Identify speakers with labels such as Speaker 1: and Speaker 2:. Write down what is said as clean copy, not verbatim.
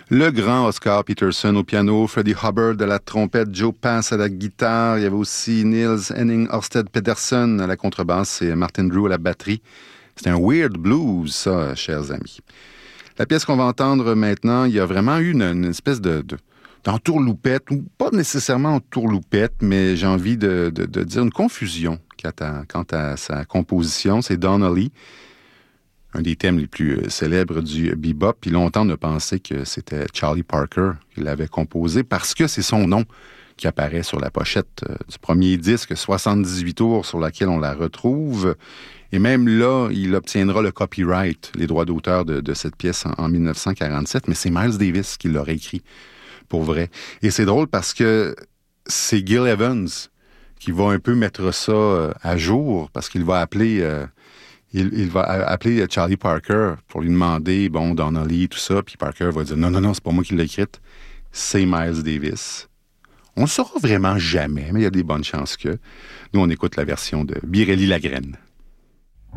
Speaker 1: Le grand Oscar Peterson au piano, Freddie Hubbard à la trompette, Joe Pass à la guitare. Il y avait aussi Niels Henning Ørsted Pedersen à la contrebasse et Martin Drew à la batterie. C'est un weird blues, ça, chers amis. La pièce qu'on va entendre maintenant, il y a vraiment eu une espèce d'entourloupette, ou pas nécessairement entourloupette, mais j'ai envie de dire une confusion quant à sa composition. C'est Donnelly, un des thèmes les plus célèbres du bebop. Puis longtemps, on a pensé que c'était Charlie Parker qui l'avait composé parce que c'est son nom qui apparaît sur la pochette du premier disque, 78 tours, sur laquelle on la retrouve. Et même là, il obtiendra le copyright, les droits d'auteur de cette pièce en 1947, mais c'est Miles Davis qui l'aurait écrit, pour vrai. Et c'est drôle parce que c'est Gil Evans qui va un peu mettre ça à jour, parce qu'il va appeler... Il va appeler Charlie Parker pour lui demander, Donnelly, tout ça, puis Parker va dire, non, c'est pas moi qui l'ai écrite, c'est Miles Davis. On ne le saura vraiment jamais, mais il y a des bonnes chances que. Nous, on écoute la version de Birelli Lagraine.